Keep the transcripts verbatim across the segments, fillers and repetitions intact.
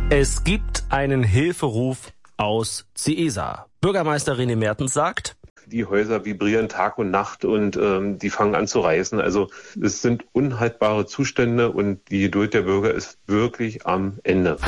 Es gibt einen Hilferuf aus Cieza. Bürgermeister René Mertens sagt: Die Häuser vibrieren Tag und Nacht und ähm, die fangen an zu reißen. Also es sind unhaltbare Zustände und die Geduld der Bürger ist wirklich am Ende.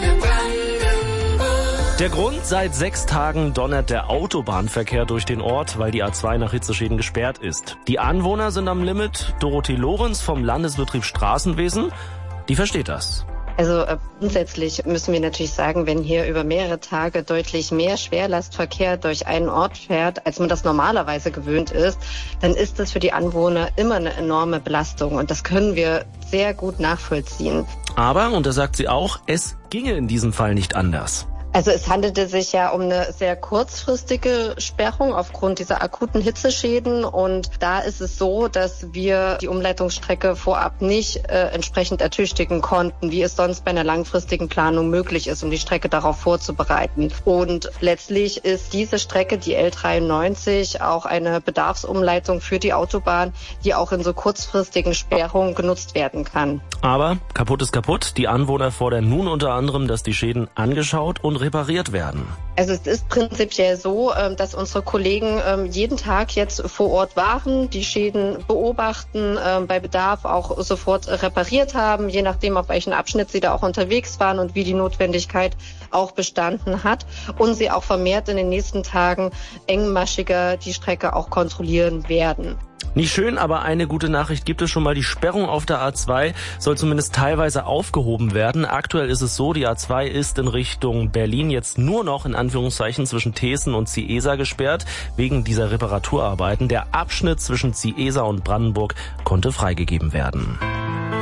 Der Grund: Seit sechs Tagen donnert der Autobahnverkehr durch den Ort, weil die A zwei nach Hitzeschäden gesperrt ist. Die Anwohner sind am Limit. Dorothee Lorenz vom Landesbetrieb Straßenwesen, die versteht das. Also äh, grundsätzlich müssen wir natürlich sagen, wenn hier über mehrere Tage deutlich mehr Schwerlastverkehr durch einen Ort fährt, als man das normalerweise gewöhnt ist, dann ist das für die Anwohner immer eine enorme Belastung. Und das können wir sehr gut nachvollziehen. Aber, und da sagt sie auch, es ginge in diesem Fall nicht anders. Also es handelte sich ja um eine sehr kurzfristige Sperrung aufgrund dieser akuten Hitzeschäden. Und da ist es so, dass wir die Umleitungsstrecke vorab nicht äh, entsprechend ertüchtigen konnten, wie es sonst bei einer langfristigen Planung möglich ist, um die Strecke darauf vorzubereiten. Und letztlich ist diese Strecke, die L dreiundneunzig, auch eine Bedarfsumleitung für die Autobahn, die auch in so kurzfristigen Sperrungen genutzt werden kann. Aber kaputt ist kaputt. Die Anwohner fordern nun unter anderem, dass die Schäden angeschaut und repariert werden. Also es ist prinzipiell so, dass unsere Kollegen jeden Tag jetzt vor Ort waren, die Schäden beobachten, bei Bedarf auch sofort repariert haben, je nachdem, auf welchen Abschnitt sie da auch unterwegs waren und wie die Notwendigkeit auch bestanden hat. Und sie auch vermehrt in den nächsten Tagen engmaschiger die Strecke auch kontrollieren werden. Nicht schön, aber eine gute Nachricht gibt es schon mal. Die Sperrung auf der A zwei soll zumindest teilweise aufgehoben werden. Aktuell ist es so, die A zwei ist in Richtung Berlin jetzt nur noch in Anführungszeichen zwischen Teeßen und Cieza gesperrt, wegen dieser Reparaturarbeiten. Der Abschnitt zwischen Cieza und Brandenburg konnte freigegeben werden.